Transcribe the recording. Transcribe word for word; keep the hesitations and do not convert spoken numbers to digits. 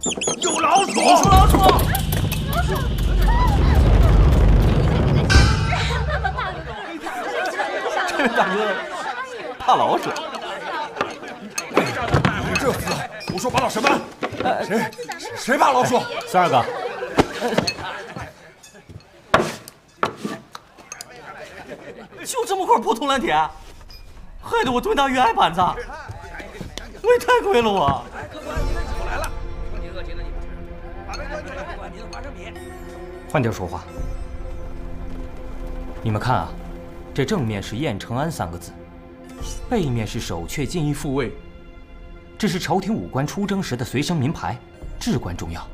有老鼠！ 有老鼠！ 这位大哥怕老鼠？ 你这厮胡说八道什么？谁谁怕老鼠？ 三二哥，就这么块破铜烂铁，害得我蹲大鱼挨板子，我也太亏了我。 我来了，您饿极了你不吃，把这关您花生米。 换地儿说话。你们看啊，这正面是燕承安三个字，背面是守阙进一复位，这是朝廷武官出征时的随身名牌，至关重要。